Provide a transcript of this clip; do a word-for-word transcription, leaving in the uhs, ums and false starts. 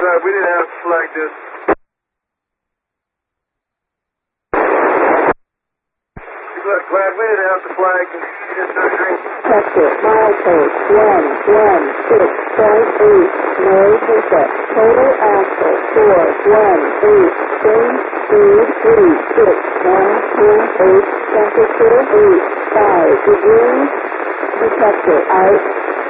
Glad we didn't have to flag this. Glad, glad we didn't have to flag this surgery. Sector, milepost, one, one, six, point eight, no pickup. Total axle, four, one, eight, change speed, three, six, one, two, eight, temperature, eight, five degrees. Detector out.